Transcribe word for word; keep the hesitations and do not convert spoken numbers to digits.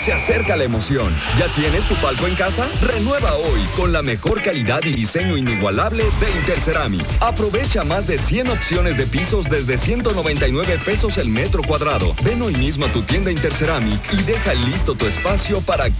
Se acerca la emoción. ¿Ya tienes tu palco en casa? Renueva hoy con la mejor calidad y diseño inigualable de Interceramic. Aprovecha más de cien opciones de pisos desde ciento noventa y nueve pesos el metro cuadrado. Ven hoy mismo a tu tienda Interceramic y deja listo tu espacio para